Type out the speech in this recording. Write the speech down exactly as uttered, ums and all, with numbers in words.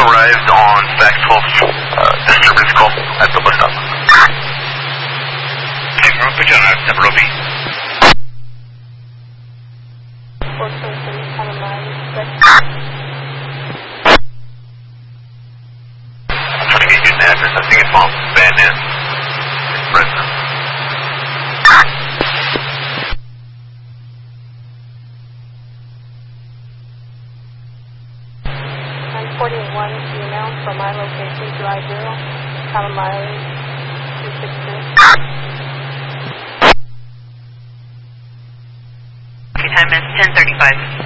arrived on Fact twelve, uh, disturbance call at the bus stop. Okay, we'll put you on a number O B. four twenty-three, Common Line, I'm trying to get you an address. I think it's on Van Ness. It's Fresno. nine forty-one, email from my location to I zero, Common Line, two six two. Okay, time is ten thirty-five.